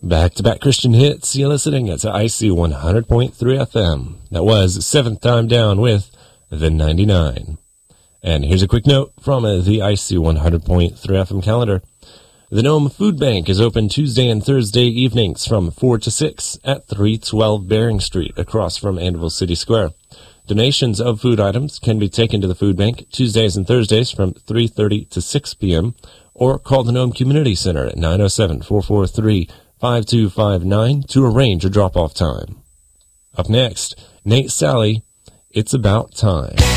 Back-to-back Christian hits. You're listening to IC 100.3 FM. That was Seventh Time Down with The 99. And here's a quick note from the IC 100.3 FM calendar. The Nome Food Bank is open Tuesday and Thursday evenings from 4 to 6 at 312 Bering Street across from Annville City Square. Donations of food items can be taken to the food bank Tuesdays and Thursdays from 3:30 to 6 p.m. or call the Nome Community Center at 907-443-5259 to arrange a drop-off time. Up next, Nate Sally, It's About Time.